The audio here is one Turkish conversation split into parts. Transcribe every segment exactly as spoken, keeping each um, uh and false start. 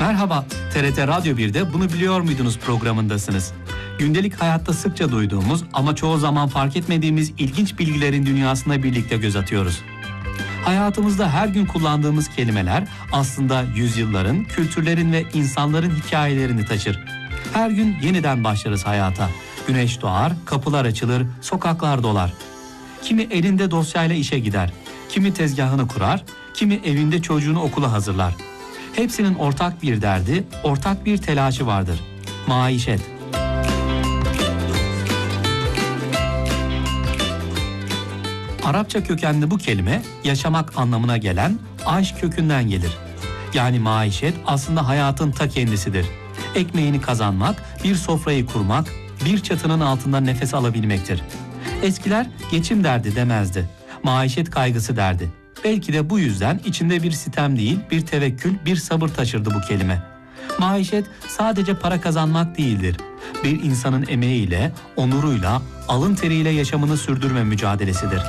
Merhaba, T R T Radyo bir'de Bunu Biliyor Muydunuz programındasınız. Gündelik hayatta sıkça duyduğumuz ama çoğu zaman fark etmediğimiz ilginç bilgilerin dünyasına birlikte göz atıyoruz. Hayatımızda her gün kullandığımız kelimeler aslında yüzyılların, kültürlerin ve insanların hikayelerini taşır. Her gün yeniden başlarız hayata. Güneş doğar, kapılar açılır, sokaklar dolar. Kimi elinde dosyayla işe gider, kimi tezgahını kurar, kimi evinde çocuğunu okula hazırlar. Hepsinin ortak bir derdi, ortak bir telaşı vardır. Maişet. Arapça kökenli bu kelime yaşamak anlamına gelen ayş kökünden gelir. Yani maişet aslında hayatın ta kendisidir. Ekmeğini kazanmak, bir sofrayı kurmak, bir çatının altında nefes alabilmektir. Eskiler geçim derdi demezdi. Maişet kaygısı derdi. Belki de bu yüzden içinde bir sitem değil, bir tevekkül, bir sabır taşırdı bu kelime. Maişet sadece para kazanmak değildir. Bir insanın emeğiyle, onuruyla, alın teriyle yaşamını sürdürme mücadelesidir.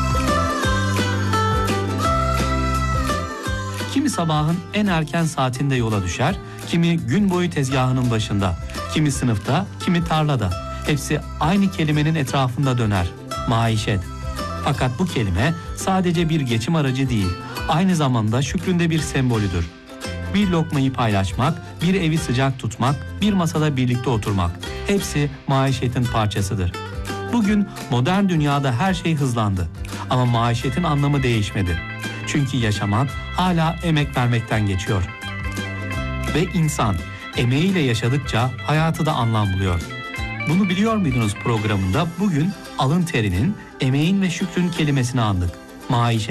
Kimi sabahın en erken saatinde yola düşer, kimi gün boyu tezgahının başında, kimi sınıfta, kimi tarlada. Hepsi aynı kelimenin etrafında döner. Maişet. Fakat bu kelime sadece bir geçim aracı değil, aynı zamanda şükründe bir sembolüdür. Bir lokmayı paylaşmak, bir evi sıcak tutmak, bir masada birlikte oturmak, hepsi maişetin parçasıdır. Bugün modern dünyada her şey hızlandı ama maişetin anlamı değişmedi. Çünkü yaşamak hala emek vermekten geçiyor. Ve insan emeğiyle yaşadıkça hayatı da anlam buluyor. Bunu Biliyor Muydunuz programında bugün alın terinin, emeğin ve şükrün kelimesini andık. Maişet.